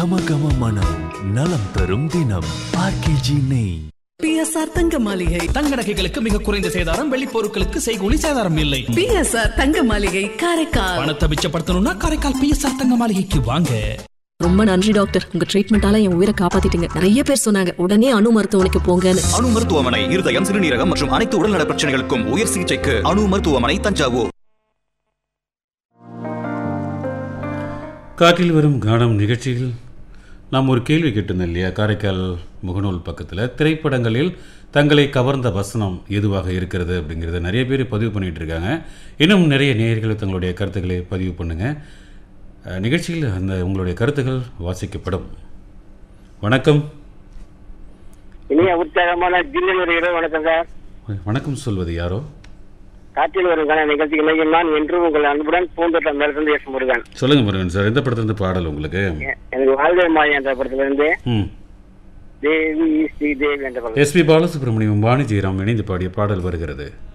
கம கம மனம் நலம் தரும் தினம் ஆர்கேஜி நெய். PSR தங்க மாளிகை தங்க நகைகளுக்கு மிக குறைந்த சேதாரம், வெள்ளி பொருட்களுக்கு செய்கூலி சேதாரம் இல்லை. PSR தங்க மாளிகை காரைக்கால். பணத்தை மிச்சப்படுத்தணும்னா காரைக்கால் PSR தங்க மாளிகைக்கு வாங்க. ரொம்ப நன்றி டாக்டர், உங்க ட்ரீட்மெண்டால என் உயிரை காப்பாத்திட்டீங்க. நிறைய பேர் சொன்னாங்க உடனே அணு மருத்துவமனைக்கு போங்கன்னு. அணு மருத்துவமனை இருதயம், சிறுநீரகம் மற்றும் அனைத்து உடல்நல பிரச்சனைகளுக்கும் உயர் சிகிச்சைக்கு அணு மருத்துவமனை, தஞ்சாவூர். காற்றில் வரும் கானம் நிகழ்ச்சியில் நாம் ஒரு கேள்வி கேட்டிருந்தோம் இல்லையா? காரைக்கால் முகநூல் பக்கத்தில் திரைப்படங்களில் தங்களை கவர்ந்த வசனம் எதுவாக இருக்கிறது அப்படிங்கிறத நிறைய பேர் பதிவு பண்ணிகிட்டு இருக்காங்க. இன்னும் நிறைய நேயர்கள் தங்களுடைய கருத்துக்களை பதிவு பண்ணுங்கள். நிகழ்ச்சியில் அந்த உங்களுடைய கருத்துக்கள் வாசிக்கப்படும். வணக்கம். இனிய உற்சாகமான ஜில்லன் வணக்கம் சார். வணக்கம் சொல்வது யாரோ? காற்றில் வருங்கான நிகழ்ச்சிக்கு நான் என்று உங்கள் அன்புடன் பூந்தோட்டம் மேலிருந்து எஸ் முருகன். சொல்லுங்க முருகன் சார், எந்த படத்திலிருந்து பாடல் உங்களுக்கு? எனக்கு வாழ்வே மாயா என்ற படத்திலிருந்து தேவி ஸ்ரீ தேவி என்ற படம். எஸ்பி பாலசுப்ரமணியம், வாணி ஜெயராம் இணைந்து பாடிய பாடல் வருகிறது.